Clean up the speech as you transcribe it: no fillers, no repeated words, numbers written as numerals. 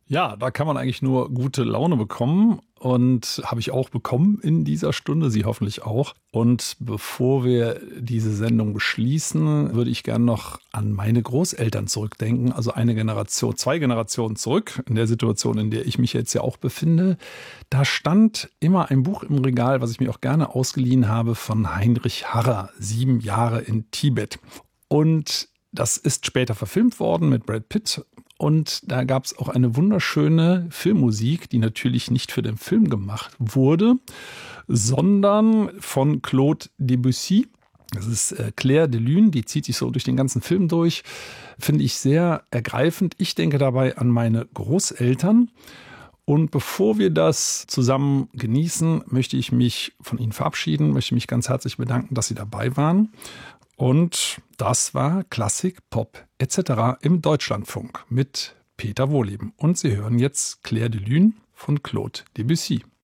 Ja, da kann man eigentlich nur gute Laune bekommen und habe ich auch bekommen in dieser Stunde, Sie hoffentlich auch. Und bevor wir diese Sendung beschließen, würde ich gern noch an meine Großeltern zurückdenken, also eine Generation, 2 Generationen zurück, in der Situation, in der ich mich jetzt ja auch befinde. Da stand immer ein Buch im Regal, was ich mir auch gerne ausgeliehen habe, von Heinrich Harrer, 7 Jahre in Tibet. Und das ist später verfilmt worden mit Brad Pitt. Und da gab es auch eine wunderschöne Filmmusik, die natürlich nicht für den Film gemacht wurde, sondern von Claude Debussy. Das ist Clair de Lune, die zieht sich so durch den ganzen Film durch. Finde ich sehr ergreifend. Ich denke dabei an meine Großeltern. Und bevor wir das zusammen genießen, möchte ich mich von Ihnen verabschieden, möchte mich ganz herzlich bedanken, dass Sie dabei waren. Und das war Klassik, Pop etc. im Deutschlandfunk mit Peter Wohleben. Und Sie hören jetzt Clair de Lune von Claude Debussy.